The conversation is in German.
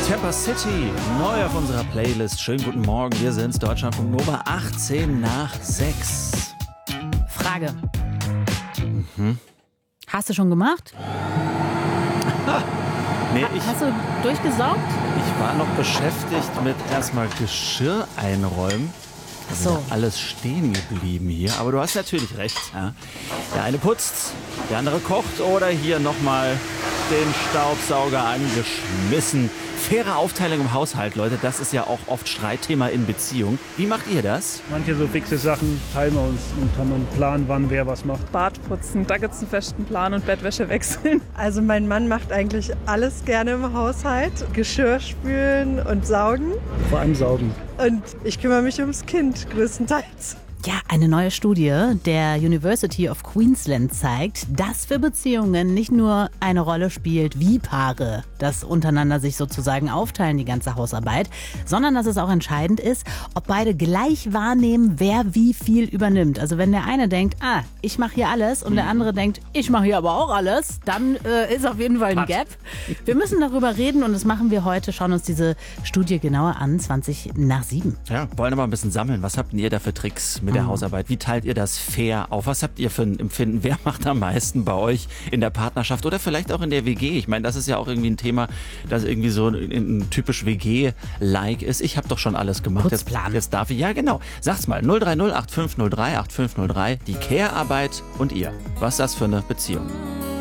Tampa City, neu auf unserer Playlist. Schönen guten Morgen, wir sind's, Deutschlandfunk Nova, 18 nach 6. Frage. Hast du schon gemacht? Nee, Hast du durchgesaugt? ich war noch beschäftigt mit erstmal Geschirr einräumen. So. Ja, alles stehen geblieben hier, aber du hast natürlich recht. Ja. Der eine putzt, der andere kocht oder hier nochmal den Staubsauger angeschmissen. Faire Aufteilung im Haushalt, Leute, das ist ja auch oft Streitthema in Beziehung. Wie macht ihr das? Manche so fixe Sachen teilen wir uns und haben einen Plan, wann wer was macht. Bad putzen, da gibt es einen festen Plan und Bettwäsche wechseln. Also mein Mann macht eigentlich alles gerne im Haushalt. Geschirr spülen und saugen. Vor allem saugen. Und ich kümmere mich ums Kind größtenteils. Ja, eine neue Studie der University of Queensland zeigt, dass für Beziehungen nicht nur eine Rolle spielt, wie Paare das untereinander sich sozusagen aufteilen, die ganze Hausarbeit, sondern dass es auch entscheidend ist, ob beide gleich wahrnehmen, wer wie viel übernimmt. Also wenn der eine denkt, ich mache hier alles und der andere denkt, ich mache hier aber auch alles, dann ist auf jeden Fall ein Gap. Wir müssen darüber reden und das machen wir heute. Schauen uns diese Studie genauer an, 20 nach 7. Ja, wollen aber ein bisschen sammeln. Was habt ihr da für Tricks mit der Hausarbeit? Wie teilt ihr das fair auf? Was habt ihr für ein Empfinden? Wer macht am meisten bei euch in der Partnerschaft oder vielleicht auch in der WG? Ich meine, das ist ja auch irgendwie ein Thema, das irgendwie so ein typisch WG-like ist. Ich habe doch schon alles gemacht. Putzplan. Jetzt darf ich. Ja, genau. Sag's mal. 030 8503 8503. Die Care-Arbeit und ihr. Was ist das für eine Beziehung?